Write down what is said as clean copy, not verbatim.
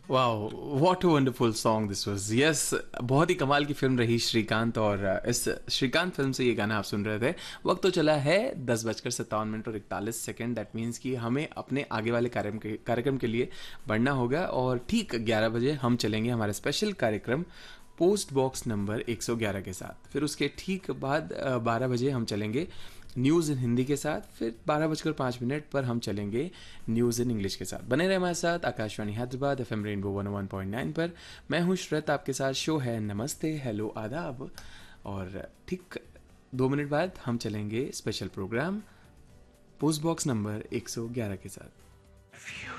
Wow, what a wonderful song this was. Yes, बहुत ही कमाल की फिल्म रही श्रीकांत, और इस श्रीकांत फिल्म से ये गाना आप सुन रहे थे। वक्त तो चला है 10:57 और 41 सेकेंड। दैट मीन्स कि हमें अपने आगे वाले कार्यक्रम के लिए बढ़ना होगा, और ठीक 11 बजे हम चलेंगे हमारे स्पेशल कार्यक्रम पोस्ट बॉक्स नंबर 111 के साथ। फिर उसके ठीक बाद 12 बजे हम चलेंगे न्यूज़ इन हिंदी के साथ। फिर 12:05 पर हम चलेंगे न्यूज़ इन इंग्लिश के साथ। बने रहे हमारे साथ आकाशवाणी हैदराबाद FM रेनबो 101.9 पर। मैं हूँ श्रत, आपके साथ शो है नमस्ते हेलो आदाब। और ठीक 2 मिनट बाद हम चलेंगे special programme post box number 111 के साथ।